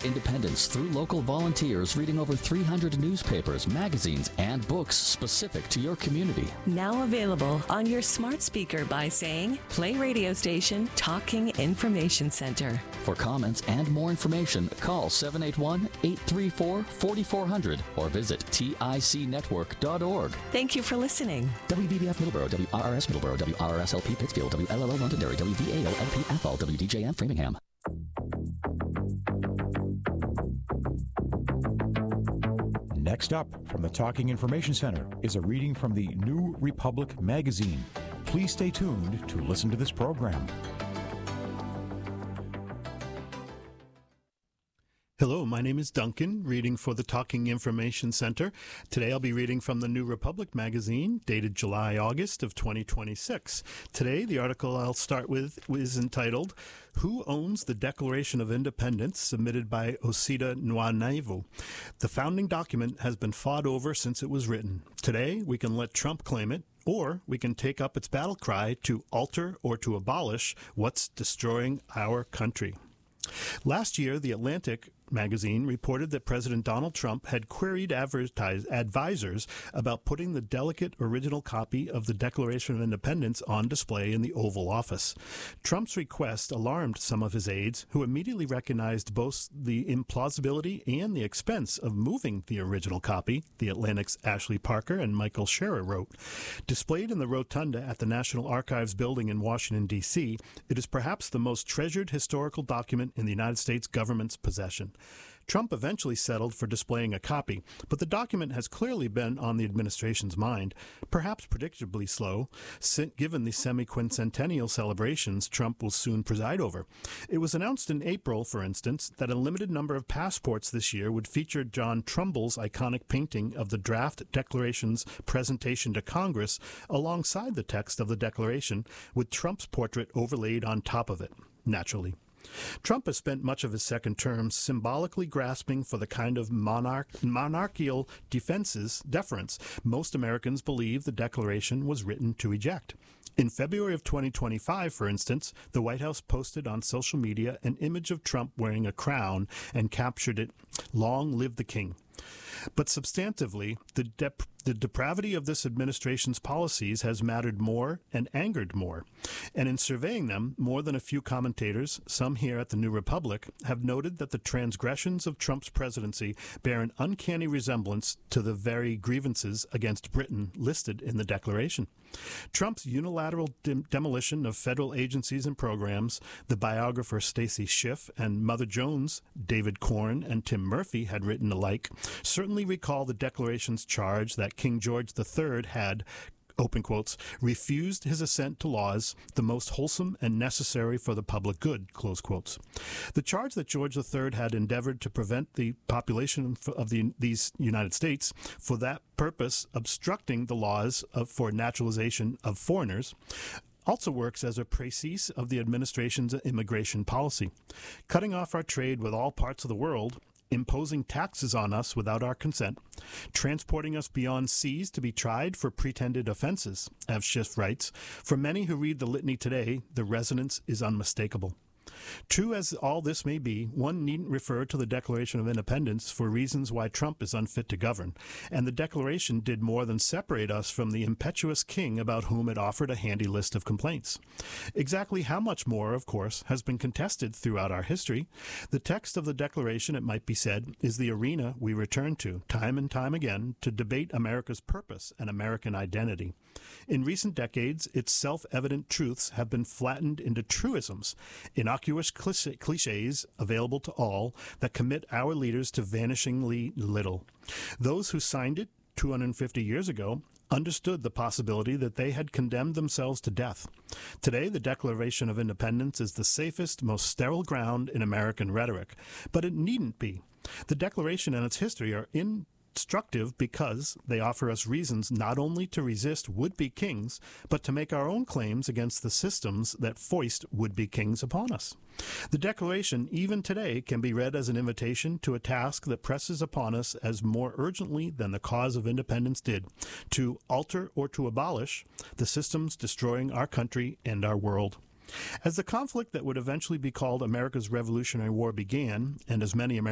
Celebrate independence through local volunteers reading over 300 newspapers, magazines, and books specific to your community. Now available on your smart speaker by saying, play radio station Talking Information Center. For comments and more information, call 781-834-4400 or visit ticnetwork.org. Thank you for listening. WBBF Middleborough, WRRS Middleborough, WRRS-LP Pittsfield, WLLO Londonderry, WVAO-LP Athol, WDJM Framingham. Next up from the Talking Information Center is a reading from the New Republic magazine. Please stay tuned to listen to this program. Hello, my name is Duncan, reading for the Talking Information Center. Today I'll be reading from the New Republic magazine, dated July-August of 2026. Today, the article I'll start with is entitled, Who Owns the Declaration of Independence, submitted by Osita Nwanevu. The founding document has been fought over since it was written. Today, we can let Trump claim it, or we can take up its battle cry to alter or to abolish what's destroying our country. Last year, The Atlantic magazine reported that President Donald Trump had queried advisors about putting the delicate original copy of the Declaration of Independence on display in the Oval Office. Trump's request alarmed some of his aides, who immediately recognized both the implausibility and the expense of moving the original copy, The Atlantic's Ashley Parker and Michael Scherer wrote. Displayed in the rotunda at the National Archives building in Washington, D.C., it is perhaps the most treasured historical document in the United States government's possession. Trump eventually settled for displaying a copy, but the document has clearly been on the administration's mind, perhaps predictably slow, given the semi-quincentennial celebrations Trump will soon preside over. It was announced in April, for instance, that a limited number of passports this year would feature John Trumbull's iconic painting of the draft Declaration's presentation to Congress alongside the text of the Declaration, with Trump's portrait overlaid on top of it, naturally. Trump has spent much of his second term symbolically grasping for the kind of monarchical deference most Americans believe the Declaration was written to eject. In February of 2025, for instance, the White House posted on social media an image of Trump wearing a crown and captured it, "Long live the King." But substantively, the depravity of this administration's policies has mattered more and angered more. And in surveying them, more than a few commentators, some here at the New Republic, have noted that the transgressions of Trump's presidency bear an uncanny resemblance to the very grievances against Britain listed in the Declaration. Trump's unilateral demolition of federal agencies and programs, the biographer Stacy Schiff and Mother Jones, David Corn, and Tim Murphy had written alike, certainly recall the Declaration's charge that King George III had, open quotes, refused his assent to laws the most wholesome and necessary for the public good, close quotes. The charge that George III had endeavored to prevent the population of these United States, for that purpose obstructing the laws for naturalization of foreigners, also works as a précis of the administration's immigration policy. Cutting off our trade with all parts of the world, imposing taxes on us without our consent, transporting us beyond seas to be tried for pretended offenses, as Schiff writes. For many who read the litany today, the resonance is unmistakable. True as all this may be, one needn't refer to the Declaration of Independence for reasons why Trump is unfit to govern, and the Declaration did more than separate us from the impetuous king about whom it offered a handy list of complaints. Exactly how much more, of course, has been contested throughout our history. The text of the Declaration, it might be said, is the arena we return to, time and time again, to debate America's purpose and American identity. In recent decades, its self-evident truths have been flattened into truisms, innocuous cliches available to all that commit our leaders to vanishingly little. Those who signed it 250 years ago understood the possibility that they had condemned themselves to death. Today, the Declaration of Independence is the safest, most sterile ground in American rhetoric, but it needn't be. The Declaration and its history are instructive because they offer us reasons not only to resist would-be kings, but to make our own claims against the systems that foist would-be kings upon us. The Declaration, even today, can be read as an invitation to a task that presses upon us as more urgently than the cause of independence did, to alter or to abolish the systems destroying our country and our world. As the conflict that would eventually be called America's Revolutionary War began, and as many Americans